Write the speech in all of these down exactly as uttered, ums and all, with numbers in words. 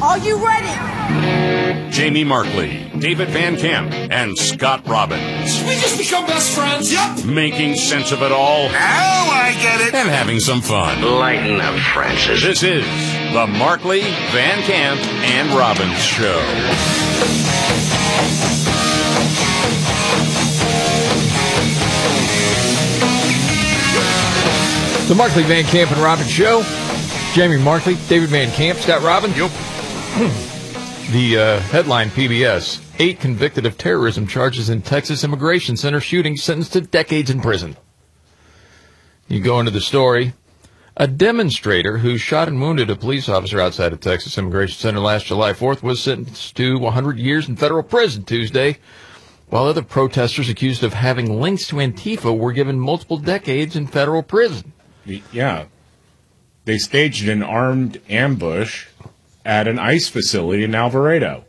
Are you ready? Jamie Markley, David Van Camp, and Scott Robbins. We just become best friends. Yep. Making sense of it all. Now I get it. And having some fun. Lighten up, Francis. This is the Markley, Van Camp, and Robbins Show. The Markley, Van Camp, and Robbins Show. Jamie Markley, David Van Camp, Scott Robbins. Yep. The uh, headline, P B S. Eight convicted of terrorism charges in Texas Immigration Center shooting sentenced to decades in prison. You go into the story. A demonstrator who shot and wounded a police officer outside of Texas Immigration Center last July fourth was sentenced to one hundred years in federal prison Tuesday, while other protesters accused of having links to Antifa were given multiple decades in federal prison. Yeah. They staged an armed ambush at an ICE facility in Alvarado.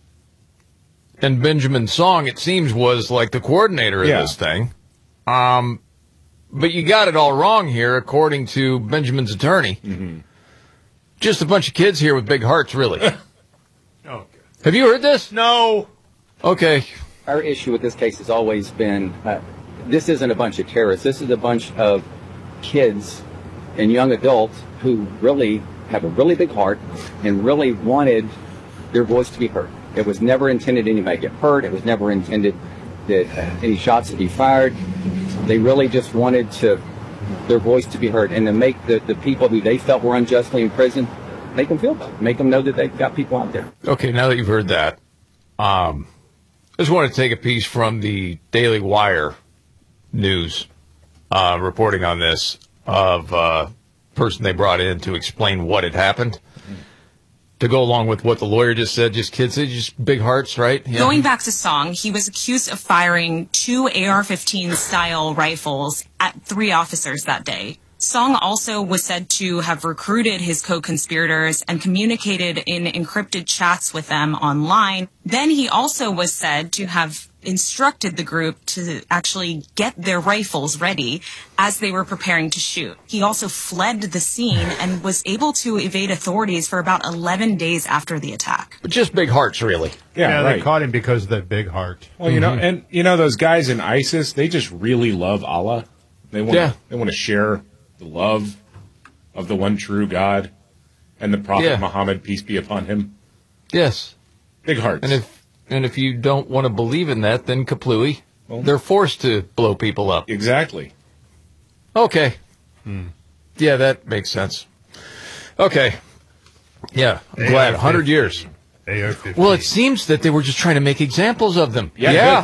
And Benjamin Song, it seems, was like the coordinator of Yeah. this thing. Um, but you got it all wrong here, according to Benjamin's attorney. Mm-hmm. Just a bunch of kids here with big hearts, really. Okay. Have you heard this? No. Okay. Our issue with this case has always been, uh, this isn't a bunch of terrorists. This is a bunch of kids and young adults who really have a really big heart and really wanted their voice to be heard. It was never intended anybody to get hurt. It was never intended that uh, any shots to be fired. They really just wanted to their voice to be heard and to make the, the people who they felt were unjustly in prison, make them feel better, make them know that they've got people out there. Okay, now that you've heard that, um, I just want to take a piece from the Daily Wire news uh, reporting on this of uh, person they brought in to explain what had happened. To go along with what the lawyer just said, just kids, just big hearts, right? Yeah. Going back to Song, he was accused of firing two A R fifteen style rifles at three officers that day. Song also was said to have recruited his co-conspirators and communicated in encrypted chats with them online. Then he also was said to have instructed the group to actually get their rifles ready as they were preparing to shoot. He also fled the scene and was able to evade authorities for about eleven days after the attack. But just big hearts, really. Yeah, Yeah, right. they caught him because of that big heart. Well, you know, and you know those guys in ISIS, they just really love Allah. They want Yeah. they want to share the love of the one true God and the Prophet Yeah. Muhammad, peace be upon him. Yes. Big hearts. And if and if you don't want to believe in that, then kaplooey. Well- They're forced to blow people up. Exactly. Okay. Yeah, that makes sense. Okay. Yeah, I'm glad. one hundred years. A R fifteen. Well, it seems that they were just trying to make examples of them. Yeah, Yeah.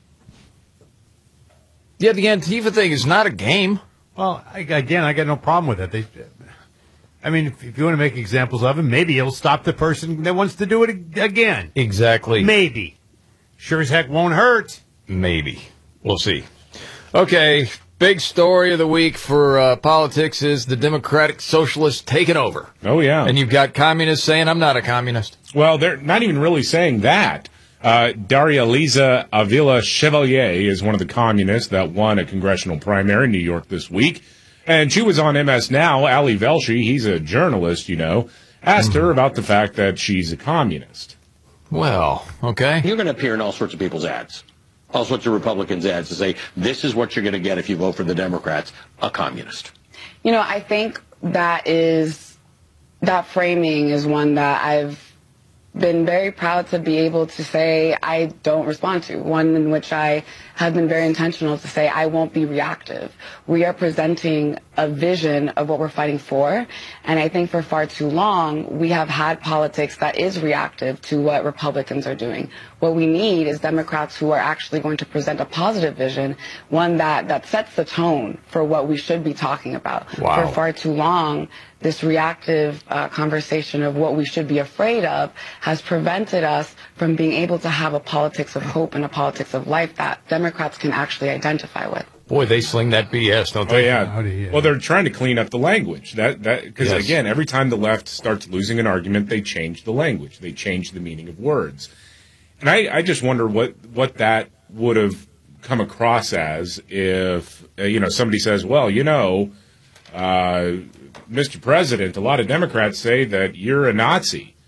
Yeah, the Antifa thing is not a game. Well, I, again, I got no problem with it. They, I mean, if, if you want to make examples of him, maybe it'll stop the person that wants to do it ag- again. Exactly. Maybe. Sure as heck won't hurt. Maybe. We'll see. Okay, big story of the week for uh, politics is the Democratic Socialists taking over. Oh, yeah. And you've got communists saying, I'm not a communist. Well, they're not even really saying that. Uh, Daria Liza Avila Chevalier is one of the communists that won a congressional primary in New York this week. And she was on M S Now. Ali Velshi, he's a journalist, you know, asked her about the fact that she's a communist. Well, okay. You're going to appear in all sorts of people's ads, all sorts of Republicans' ads to say, this is what you're going to get if you vote for the Democrats, a communist. You know, I think that is, that framing is one that I've been very proud to be able to say I don't respond to, one in which I have been very intentional to say I won't be reactive. We are presenting a vision of what we're fighting for, and I think for far too long we have had politics that is reactive to what Republicans are doing. What we need is Democrats who are actually going to present a positive vision, one that, that sets the tone for what we should be talking about. Wow. For far too long, this reactive uh, conversation of what we should be afraid of has prevented us from being able to have a politics of hope and a politics of life that Democrats can actually identify with. Boy, they sling that B S, don't Oh, they? yeah. Howdy, yeah. Well, they're trying to clean up the language. That that Because, Yes. again, every time the left starts losing an argument, they change the language. They change the meaning of words. And I, I just wonder what, what that would have come across as if, uh, you know, somebody says, well, you know, uh, Mister President, a lot of Democrats say that you're a Nazi.